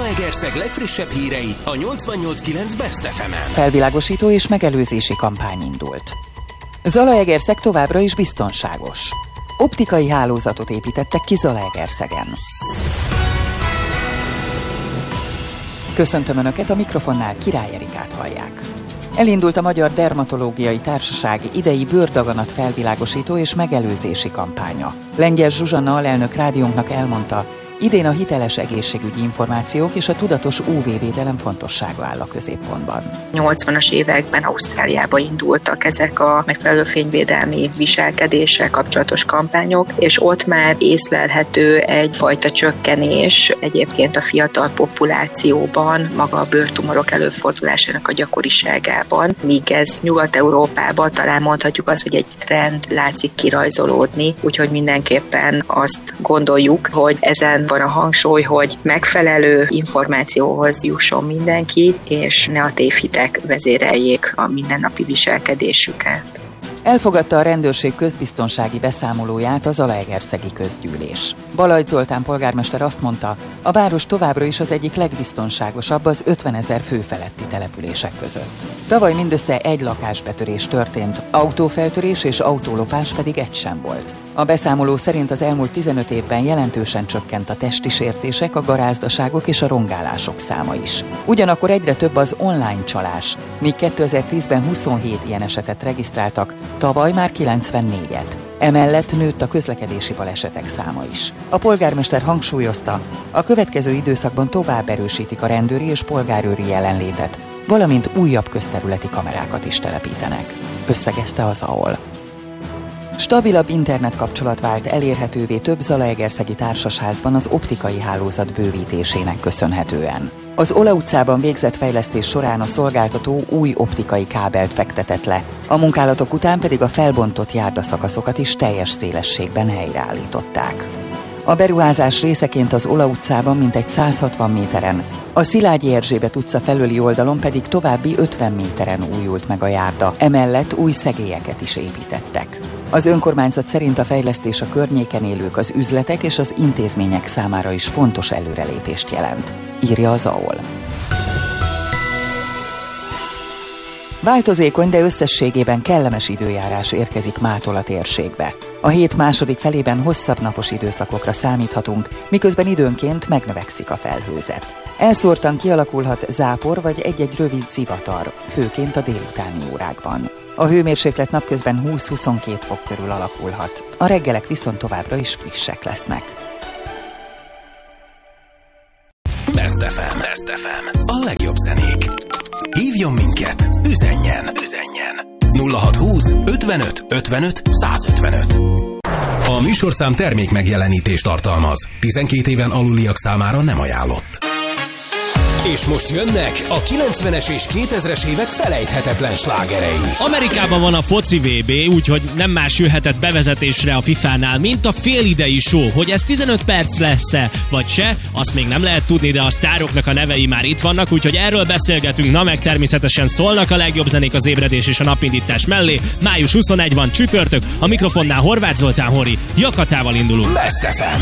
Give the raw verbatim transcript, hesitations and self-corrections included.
Zalaegerszeg legfrissebb hírei a nyolcvannyolc kilenc Best ef emen. Felvilágosító és megelőzési kampány indult. Zalaegerszeg továbbra is biztonságos. Optikai hálózatot építettek ki Zalaegerszegen. Köszöntöm Önöket, a mikrofonnál Király Erikát hallják. Elindult a Magyar Dermatológiai Társaság idei bőrdaganat felvilágosító és megelőzési kampánya. Lengyel Zsuzsanna alelnök rádiónknak elmondta, idén a hiteles egészségügyi információk és a tudatos ú vé-védelem fontossága áll a középpontban. nyolcvanas években Ausztráliába indultak ezek a megfelelő fényvédelmi viselkedéssel kapcsolatos kampányok, és ott már észlelhető egyfajta csökkenés egyébként a fiatal populációban, maga a bőrtumorok előfordulásának a gyakoriságában, míg ez Nyugat-Európában talán mondhatjuk azt, hogy egy trend látszik kirajzolódni, úgyhogy mindenképpen azt gondoljuk, hogy ezen van a hangsúly, hogy megfelelő információhoz jusson mindenki, és ne a tévhitek vezéreljék a mindennapi viselkedésüket. Elfogadta a rendőrség közbiztonsági beszámolóját a Zalaegerszegi közgyűlés. Balajt Zoltán polgármester azt mondta, a város továbbra is az egyik legbiztonságosabb az ötvenezer fő feletti települések között. Tavaly mindössze egy lakásbetörés történt, autófeltörés és autólopás pedig egy sem volt. A beszámoló szerint az elmúlt tizenöt évben jelentősen csökkent a testi sértések, a garázdaságok és a rongálások száma is. Ugyanakkor egyre több az online csalás, míg kétezer-tízben huszonhét ilyen esetet regisztráltak, tavaly már kilencvennégyet. Emellett nőtt a közlekedési balesetek száma is. A polgármester hangsúlyozta, a következő időszakban tovább erősítik a rendőri és polgárőri jelenlétet, valamint újabb közterületi kamerákat is telepítenek, összegezte az á o el. Stabilabb internetkapcsolat vált elérhetővé több zalaegerszegi társasházban az optikai hálózat bővítésének köszönhetően. Az Ola utcában végzett fejlesztés során a szolgáltató új optikai kábelt fektetett le, a munkálatok után pedig a felbontott járdaszakaszokat is teljes szélességben helyreállították. A beruházás részeként az Ola utcában mintegy száz hatvan méteren, a Szilágyi Erzsébet utca felőli oldalon pedig további ötven méteren újult meg a járda, emellett új szegélyeket is építettek. Az önkormányzat szerint a fejlesztés a környéken élők, az üzletek és az intézmények számára is fontos előrelépést jelent, írja az á o el. Változékony, de összességében kellemes időjárás érkezik mától a térségbe. A hét második felében hosszabb napos időszakokra számíthatunk, miközben időnként megnövekszik a felhőzet. Elszórtan kialakulhat zápor vagy egy-egy rövid zivatar, főként a délutáni órákban. A hőmérséklet napközben húsz-huszonkét fok körül alakulhat, a reggelek viszont továbbra is frissek lesznek. Best ef em. Best ef em. A legjobb zenék. Hívjon minket, üzenjen, üzenjen. nulla hatszázhúsz ötvenöt ötvenöt százötvenöt. A műsorszám termék megjelenítést tartalmaz. tizenkét éven aluliak számára nem ajánlott. És most jönnek a kilencvenes és kétezres évek felejthetetlen slágerei. Amerikában van a foci vé bé, úgyhogy nem más jöhetett bevezetésre a fifánál, mint a félidei show. Hogy ez tizenöt perc lesz-e, vagy se, azt még nem lehet tudni, de a sztároknak a nevei már itt vannak, úgyhogy erről beszélgetünk, na meg természetesen szólnak a legjobb zenék az ébredés és a napindítás mellé. május huszonegyedike van csütörtök, a mikrofonnál Horváth Zoltán Hori, Jakatával indulunk. Best ef em.